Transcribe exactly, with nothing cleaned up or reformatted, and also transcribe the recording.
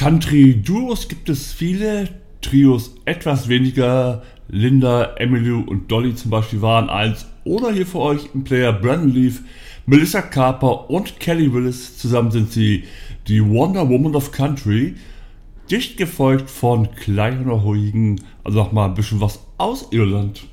Country-Duos gibt es viele, Trios etwas weniger. Linda, Emmylou und Dolly zum Beispiel waren eins. Oder hier für euch im Player Brandon Leaf, Melissa Carper und Kelly Willis. Zusammen sind sie die Wonder Woman of Country. Dicht gefolgt von Cliona Hogan, also nochmal ein bisschen was aus Irland.